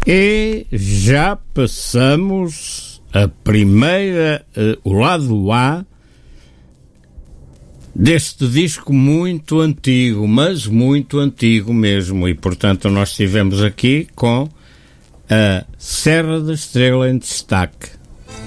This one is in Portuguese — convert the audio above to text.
E já passamos a primeira, o lado A deste disco muito antigo, mas muito antigo mesmo, e portanto nós estivemos aqui com a Serra da Estrela em destaque.